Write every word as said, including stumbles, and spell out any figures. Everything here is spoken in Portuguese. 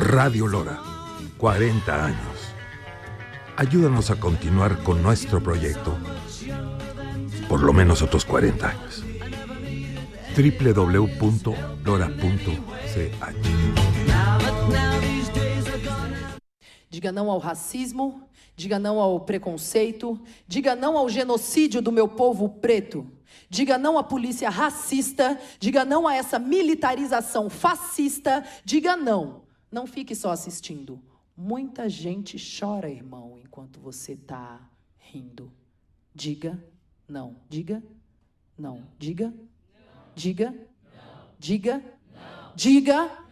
Radio Lora, cuarenta años. Ayúdanos a continuar con nuestro proyecto por lo menos otros cuarenta años. doble u doble u doble u punto lora punto c h. Diga não ao racismo, diga não ao preconceito, diga não ao genocídio do meu povo preto. Diga não à polícia racista, diga não a essa militarização fascista, diga não. Não fique só assistindo. Muita gente chora, irmão, enquanto você está rindo. Diga não. Diga não. Diga. Diga. Diga. Diga.